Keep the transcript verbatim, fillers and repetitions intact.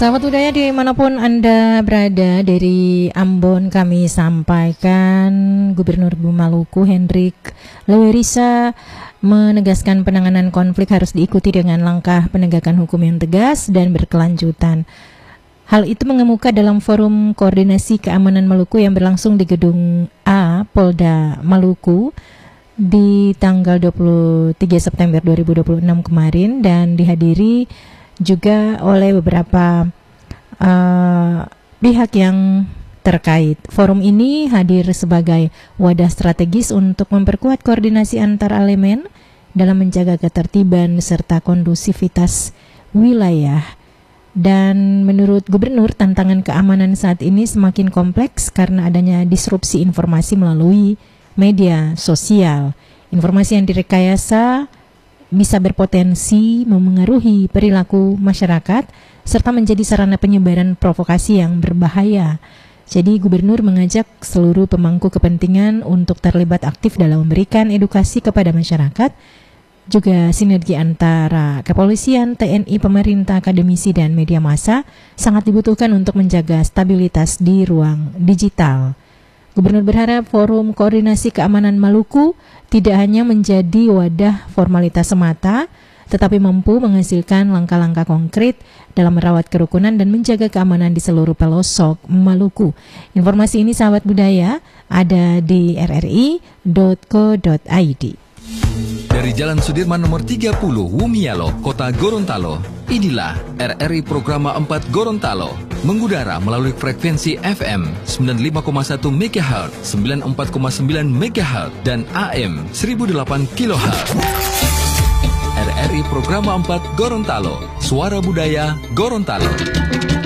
Sahabat budaya dimanapun Anda berada, dari Ambon kami sampaikan Gubernur Maluku Hendrik Lewerisa menegaskan penanganan konflik harus diikuti dengan langkah penegakan hukum yang tegas dan berkelanjutan. Hal itu mengemuka dalam Forum Koordinasi Keamanan Maluku yang berlangsung di Gedung A Polda Maluku di tanggal dua puluh tiga September dua ribu dua puluh enam kemarin, dan dihadiri juga oleh beberapa uh, pihak yang terkait. Forum ini hadir sebagai wadah strategis untuk memperkuat koordinasi antar elemen dalam menjaga ketertiban serta kondusivitas wilayah. Dan menurut Gubernur, tantangan keamanan saat ini semakin kompleks karena adanya disrupsi informasi melalui media sosial. Informasi yang direkayasa bisa berpotensi memengaruhi perilaku masyarakat serta menjadi sarana penyebaran provokasi yang berbahaya. Jadi Gubernur mengajak seluruh pemangku kepentingan untuk terlibat aktif dalam memberikan edukasi kepada masyarakat. Juga sinergi antara kepolisian, T N I, pemerintah, akademisi, dan media massa sangat dibutuhkan untuk menjaga stabilitas di ruang digital. Gubernur berharap Forum Koordinasi Keamanan Maluku tidak hanya menjadi wadah formalitas semata, tetapi mampu menghasilkan langkah-langkah konkret dalam merawat kerukunan dan menjaga keamanan di seluruh pelosok Maluku. Informasi ini sahabat budaya ada di r r i dot co dot i d. Dari Jalan Sudirman nomor tiga puluh, Wumialo, Kota Gorontalo, inilah R R I Programa empat Gorontalo, mengudara melalui frekuensi F M sembilan puluh lima koma satu megahertz, sembilan puluh empat koma sembilan megahertz, dan A M seribu delapan kilohertz. R R I Programa empat Gorontalo, suara budaya Gorontalo.